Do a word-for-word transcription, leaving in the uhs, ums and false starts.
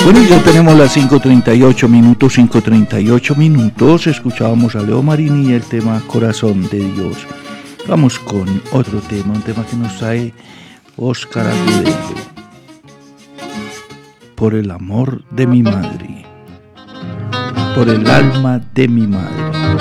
Bueno, ya tenemos las cinco treinta y ocho minutos, cinco treinta y ocho minutos. Escuchábamos a Leo Marini y el tema Corazón de Dios. Vamos con otro tema, un tema que nos trae Óscar Agudelo. Por el amor de mi madre, por el alma de mi madre.